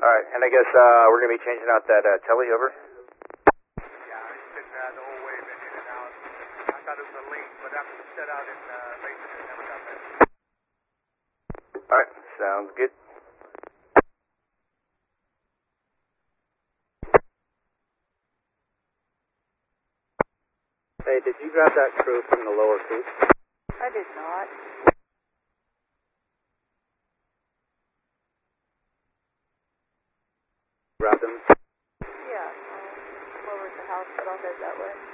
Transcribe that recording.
Alright, and I guess we're going to be changing out that telly, over. Yeah, it's been the whole way, been in and out. I thought it was a link, but after the set out in Mason, it never got there. Alright, sounds good. Hey, did you grab that crew from the lower coop? I did not. Grab them? Yeah, I'm over at the house, but I'll head that way.